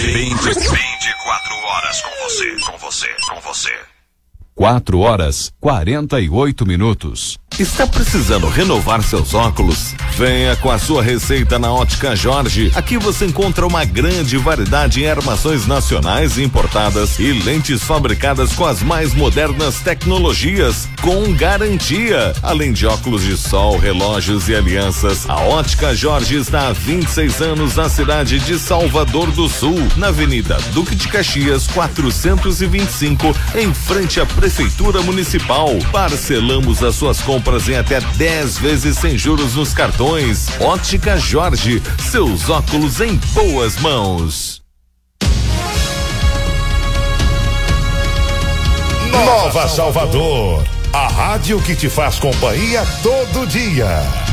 24 horas com você. 4h48. Está precisando renovar seus óculos? Venha com a sua receita na Ótica Jorge. Aqui você encontra uma grande variedade em armações nacionais e importadas e lentes fabricadas com as mais modernas tecnologias, com garantia. Além de óculos de sol, relógios e alianças, a Ótica Jorge está há 26 anos na cidade de Salvador do Sul, na Avenida Duque de Caxias 425, em frente à Prefeitura Municipal. Parcelamos as suas compras em até 10 vezes sem juros nos cartões. Ótica Jorge, seus óculos em boas mãos. Nova Salvador, a rádio que te faz companhia todo dia.